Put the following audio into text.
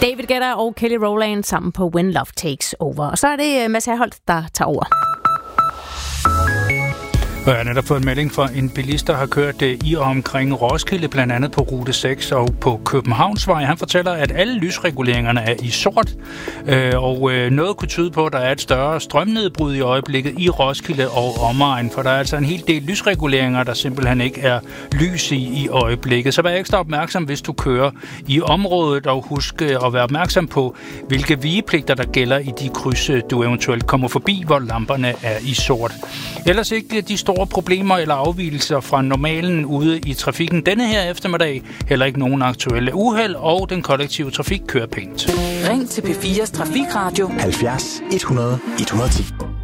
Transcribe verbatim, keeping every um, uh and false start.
David Guetta og Kelly Rowland sammen på When Love Takes Over. Og så er det Mads Herholdt, der tager over. Jeg har netop fået en melding fra en bilist, der har kørt i og omkring Roskilde, blandt andet på rute seks og på Københavnsvej. Han fortæller, at alle lysreguleringerne er i sort, og noget kunne tyde på, at der er et større strømnedbrud i øjeblikket i Roskilde og omegn, for der er altså en hel del lysreguleringer, der simpelthen ikke er lys i i øjeblikket. Så vær ekstra opmærksom, hvis du kører i området, og husk at være opmærksom på, hvilke vigepligter der gælder i de kryds, du eventuelt kommer forbi, hvor lamperne er i sort. Ellers ikke de store problemer eller afvigelser fra normalen ude i trafikken denne her eftermiddag. Heller ikke nogen aktuelle uheld, og den kollektive trafik kører pænt. Ring til P fires Trafikradio halvfjerds et hundrede et hundrede og ti.